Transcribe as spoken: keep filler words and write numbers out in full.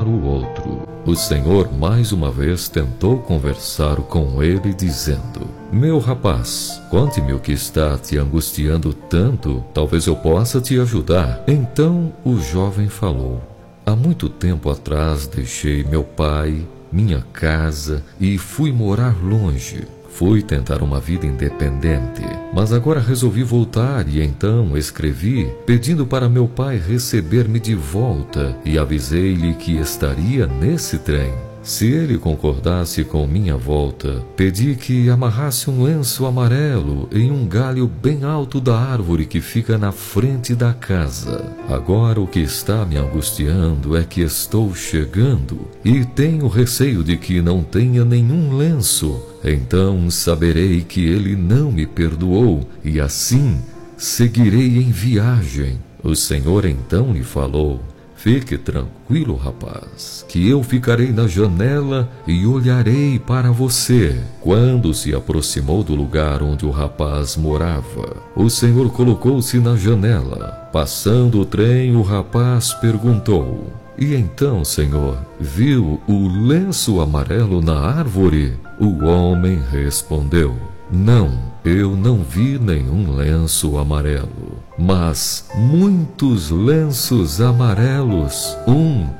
o outro. O Senhor mais uma vez tentou conversar com ele, dizendo: Meu rapaz, conte-me o que está te angustiando tanto, talvez eu possa te ajudar. Então o jovem falou: Há muito tempo atrás deixei meu pai, minha casa e fui morar longe. Fui tentar uma vida independente, mas agora resolvi voltar e então escrevi pedindo para meu pai receber-me de volta e avisei-lhe que estaria nesse trem. Se ele concordasse com minha volta, pedi que amarrasse um lenço amarelo em um galho bem alto da árvore que fica na frente da casa. Agora o que está me angustiando é que estou chegando e tenho receio de que não tenha nenhum lenço. Então saberei que ele não me perdoou e assim seguirei em viagem. O Senhor então lhe falou: Fique tranquilo, rapaz, que eu ficarei na janela e olharei para você. Quando se aproximou do lugar onde o rapaz morava, o Senhor colocou-se na janela. Passando o trem, o rapaz perguntou: E então, Senhor, viu o lenço amarelo na árvore? O homem respondeu: Não, eu não vi nenhum lenço amarelo, mas muitos lenços amarelos, um